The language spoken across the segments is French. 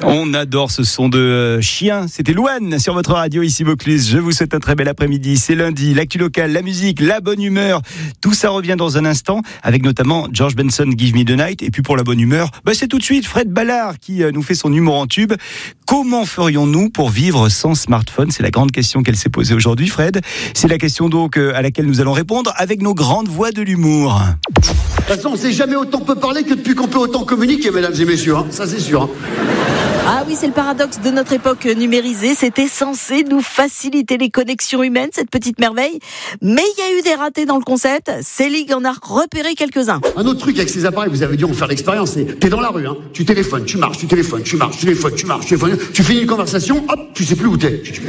On adore ce son de chien. C'était Louane sur votre radio ici Vaucluse. Je vous souhaite un très bel après-midi. C'est lundi. L'actu locale, la musique, la bonne humeur. Tout ça revient dans un instant avec notamment George Benson, Give Me the Night. Et puis pour la bonne humeur, c'est tout de suite Fred Ballard qui nous fait son humour en tube. Comment ferions-nous pour vivre sans smartphone? C'est la grande question qu'elle s'est posée aujourd'hui, Fred. C'est la question donc à laquelle nous allons répondre avec nos grandes voix de l'humour. De toute façon, on ne sait jamais autant peut parler que depuis qu'on peut autant communiquer, mesdames et messieurs. Ça, c'est sûr. Ah oui, c'est le paradoxe de notre époque numérisée. C'était censé nous faciliter les connexions humaines, cette petite merveille. Mais il y a eu des ratés dans le concept. Selig en a repéré quelques-uns. Un autre truc avec ces appareils, vous avez dû en faire l'expérience, c'est t'es dans la rue, tu téléphones, tu marches, tu téléphones, tu marches, tu téléphones, tu marches, tu téléphones, tu finis une conversation, hop, tu sais plus où t'es. Putain,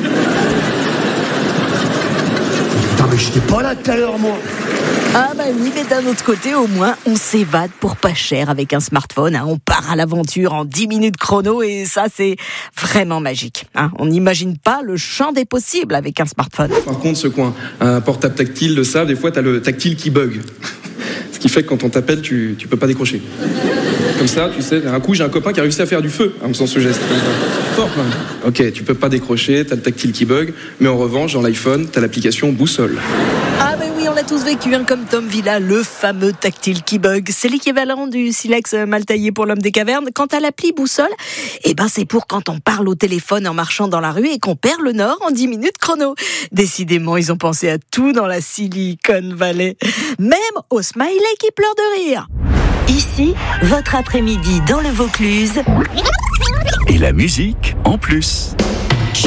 mais j'étais pas là tout à l'heure, moi. Ah oui, mais d'un autre côté, au moins, on s'évade pour pas cher avec un smartphone. On part à l'aventure en 10 minutes chrono et ça, c'est vraiment magique. On n'imagine pas le champ des possibles avec un smartphone. Par contre, ceux qui ont un portable tactile le savent, des fois, t'as le tactile qui bug. Ce qui fait que quand on t'appelle, tu peux pas décrocher. Comme ça, tu sais, un coup, j'ai un copain qui a réussi à faire du feu en faisant ce geste. Fort, quand même. Ok, tu peux pas décrocher, t'as le tactile qui bug, mais en revanche, dans l'iPhone, t'as l'application boussole. Ah oui, on l'a tous vécu, comme Tom Villa, le fameux tactile qui bug. C'est l'équivalent du silex mal taillé pour l'homme des cavernes. Quant à l'appli boussole, c'est pour quand on parle au téléphone en marchant dans la rue et qu'on perd le nord en 10 minutes chrono. Décidément, ils ont pensé à tout dans la Silicon Valley. Même au smiley qui pleure de rire. Ici, votre après-midi dans le Vaucluse. Et la musique en plus.